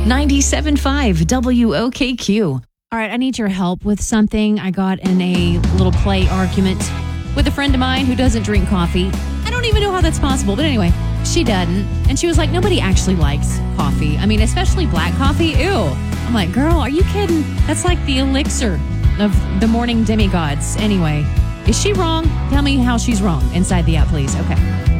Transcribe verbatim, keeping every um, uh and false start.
ninety-seven point five W O K Q. All right, I need your help with something. I got in a little play argument with a friend of mine who doesn't drink coffee. I don't even know how that's possible, but anyway, she doesn't. And she was like, nobody actually likes coffee. I mean, especially black coffee. Ew. I'm like, girl, are you kidding? That's like the elixir of the morning demigods. Anyway, is she wrong? Tell me how she's wrong inside the app, please. Okay.